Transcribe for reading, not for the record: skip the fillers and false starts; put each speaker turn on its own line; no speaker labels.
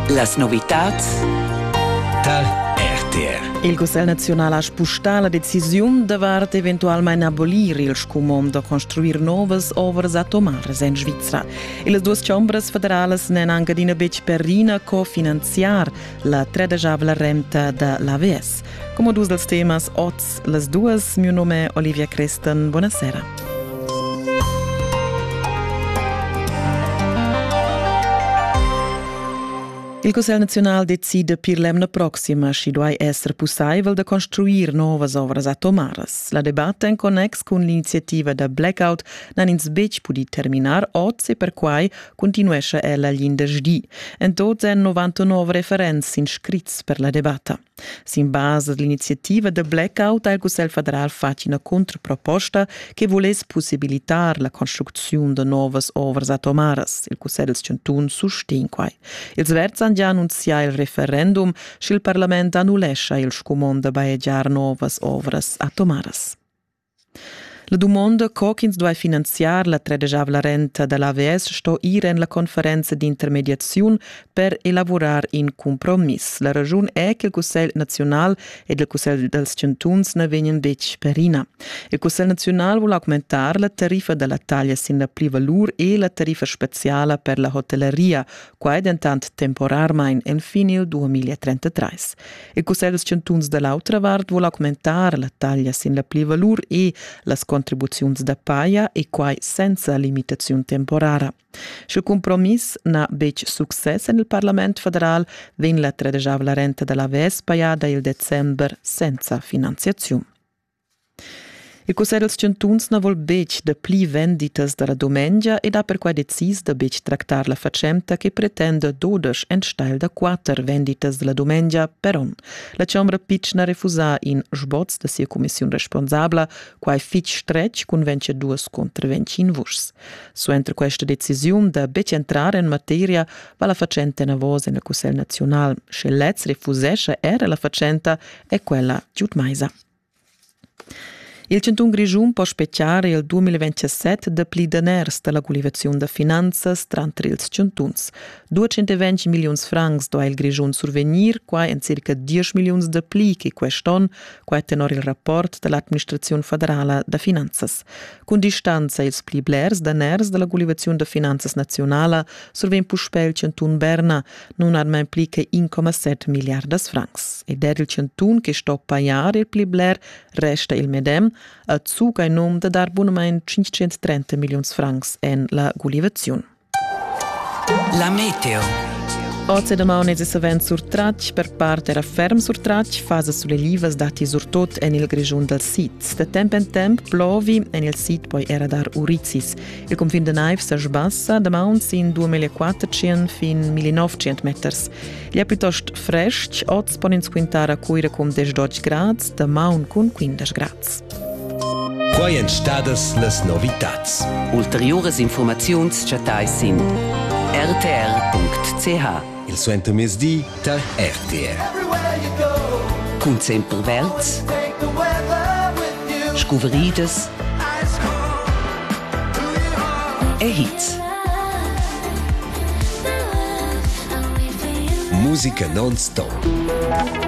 Las novitats
da RTR.
Il Cussel Naziunal ha spustà la decisiun davart eventualmein abolir il scumom da construir novas ovras atomares in Svizzera. E le due chambres federales nen anche dina bec perrina cofinanziar la tredejavla renta da l'AVS. Come dus dels temas oz las duas, mio nome è Olivia Creston, buonasera. Il Cussel Naziunal decide per l'anno prossima si deve essere possibile da construir novas ovras atomares. La debatta in connex con l'iniziativa da Blackout non ins bec pudi terminar oggi e per quai continuesce ella l'indersdì. En tot sen 99 referenze inscrits per la debatta. Sin base dell'iniziativa da Blackout il Cussel Federal fatto una controproposta che volesse possibilitar la costruzione de novas ovras atomares. Il Cussel del Centun sustin quai. Il Sverz han già annunziato il referendum se il Parlamento annulesce il scumon da baeggiar novas ovras atomares. La domanda co ins deve finanziar la tredejavla renta dell'AVS sto ir en la conferenza di intermediazione per elaborar in compromiss. La ragione è che il Cussel Naziunal ed il Cussel dels Centuns ne vengono bec perina. Il Cussel Naziunal vuole aumentare la tariffa della taglia sin la plivalur e la tariffa speciale per la hotelleria, qua è dentant temporarmein en finil 2033. Il Cussel dels Centuns dall'altra part vuole aumentare la taglia sin la plivalur e las contribuzioni da paia e quai senza limitazione temporara. Il compromiss na bec success nel Parlamento federal ven la tredejavla renta dell'AVS paiada il december senza finanziazione. Il Cussel dels Centuns na vol bec de pli venditas della domenica ed ha per quai decis de bec tractar la facemta che pretende 12 en stel da 4 venditas della domenica per on. La Ciambra pitchna refusa in sbots da sia commissione responsabla quai fitch stretch con 22 contro 20 vurs. Su entre questa decisione de bec entrare in materia va la facenta na voce nel Cussel Naziunal. Se lez refusesce era la facenta e quella giutmaisa. Il Centun Grigiun può speciare il 2027 da pli deners della collivazione da finanzas tra ils Centuns. 220 milioni francs do il Grigiun survenir, qua in circa 10 milioni da pli che quest'anno, qua tenor il rapport dell'amministrazione federale da finanzas. Con distanza ils pli blers deners della collivazione da finanzas nazionale surven puspel Centun Berna, non ha mai pli che 1,7 miliardas francs. E der il Centun che sto paiare il pli bler resta il medem, a zuga in nom da dar buonamain 530 milioni francs en la collivazione.
La meteo.
Oggi da maun es savent sur trach, per parte era ferm sur trach, fase sulle livas dati sur tot en il Grigiun del sit. Da temp en temp plovi en il sit poi era dar urizis. Il confin de naiv sa sbassa, da maun sin 2400 fin 1900 meters. Gli è piuttosto fresh, oggi ponen squintare a cuire con 12 grads, da maun con 15 grads.
Quai en stadas las novitats.
Ulteriores informaziuns chatais sin rtr.ch.
Il suento mesdi da RTR.
Cun sempre verts, scuveridas e hits.
Musica non-stop.